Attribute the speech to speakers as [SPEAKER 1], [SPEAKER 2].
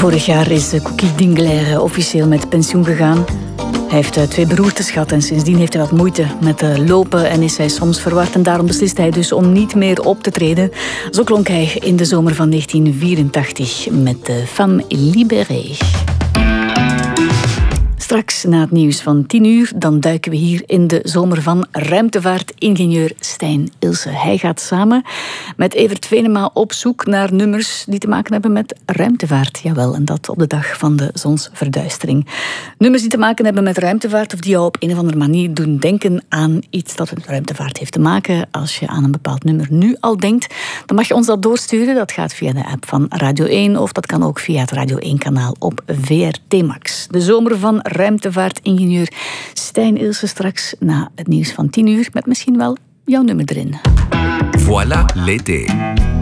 [SPEAKER 1] Vorig jaar is Cookie Dingler officieel met pensioen gegaan. Hij heeft 2 broertjes gehad en sindsdien heeft hij wat moeite met lopen en is hij soms verward. En daarom beslist hij dus om niet meer op te treden. Zo klonk hij in de zomer van 1984 met de Femme Libérée. Straks na het nieuws van 10 uur, dan duiken we hier in de zomer van ruimtevaartingenieur Stijn Ilse. Hij gaat samen met Evert Venema op zoek naar nummers die te maken hebben met ruimtevaart. Jawel, en dat op de dag van de zonsverduistering. Nummers die te maken hebben met ruimtevaart of die jou op een of andere manier doen denken aan iets dat met ruimtevaart heeft te maken. Als je aan een bepaald nummer nu al denkt, dan mag je ons dat doorsturen. Dat gaat via de app van Radio 1 of dat kan ook via het Radio 1-kanaal op VRT Max. De zomer van ruimtevaartingenieur Stijn Ilse straks na het nieuws van 10 uur met misschien wel jouw nummer erin.
[SPEAKER 2] Voilà l'été.